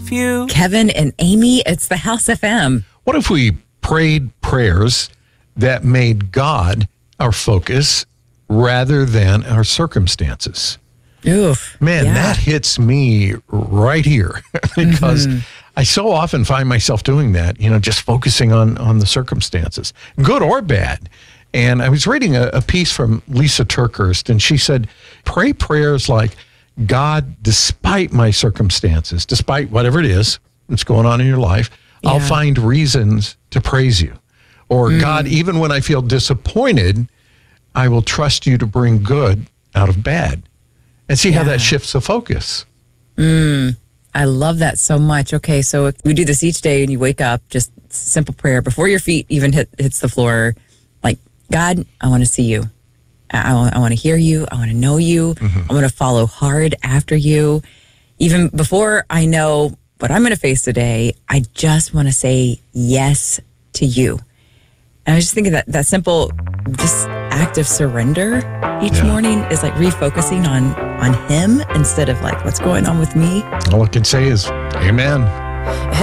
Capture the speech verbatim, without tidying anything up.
love you. Kevin and Amy, it's the House F M. What if we prayed prayers that made God our focus rather than our circumstances? Oof. Man, yeah. that hits me right here because Mm-hmm. I so often find myself doing that, you know, just focusing on, on the circumstances, good or bad. And I was reading a, a piece from Lisa Turkhurst, and she said, pray prayers like, God, despite my circumstances, despite whatever it is that's going on in your life, Yeah. I'll find reasons to praise you. Or Mm. God, even when I feel disappointed, I will trust you to bring good out of bad. And see how Yeah. that shifts the focus. Mm, I love that so much. Okay, so if we do this each day and you wake up, just simple prayer before your feet even hit hits the floor. Like, God, I want to see you. I, I, I want to hear you. I want to know you. Mm-hmm. I want to follow hard after you. Even before I know what I'm going to face today, I just want to say yes to you. And I was just thinking that that simple, just act of surrender each Yeah. morning is like refocusing on on him instead of like what's going on with me. All I can say is, amen.